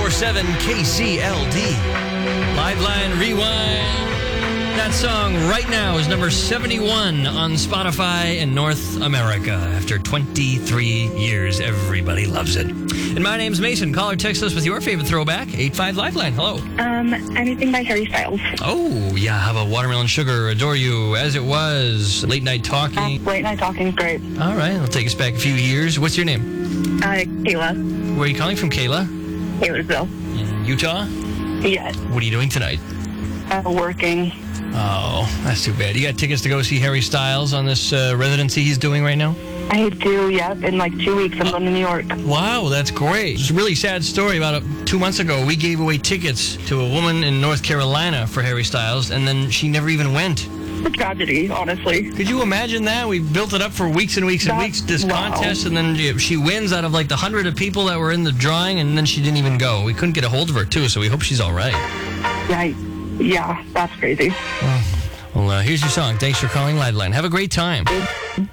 94.7 KCLD. Liveline Rewind. That song right now is number 71 on Spotify in North America. After 23 years, everybody loves it. And my name's Mason. Call or text us with your favorite throwback. 85 Lifeline. Hello. Anything by Harry Styles. Oh, yeah. How about Watermelon Sugar, Adore You, As It Was, Late Night Talking? Late Night Talking is great. All right. It'll take us back a few years. What's your name? Kayla. Where are you calling from, Kayla? Taylorsville. In Utah? Yes. What are you doing tonight? Working. Oh, that's too bad. You got tickets to go see Harry Styles on this residency he's doing right now? I do, yep. In like 2 weeks, I'm going to New York. Wow, that's great. It's a really sad story. About 2 months ago, we gave away tickets to a woman in North Carolina for Harry Styles, and then she never even went. It's a tragedy, honestly. Could you imagine that? We built it up for weeks and weeks and weeks, this contest, and then she wins out of like the 100 of people that were in the drawing, and then she didn't even go. We couldn't get a hold of her, too, so we hope she's all right. Yeah, that's crazy. Well, here's your song. Thanks for calling Liveline. Have a great time.